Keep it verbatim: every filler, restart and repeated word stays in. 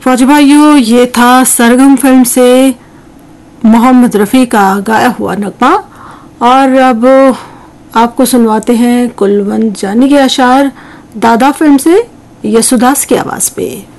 फौजी भाइयों, ये था सरगम फिल्म से मोहम्मद रफ़ी का गाया हुआ नगमा। और अब आपको सुनवाते हैं कुलवंत जानी के अशार दादा फिल्म से यसुदास की आवाज़ पे।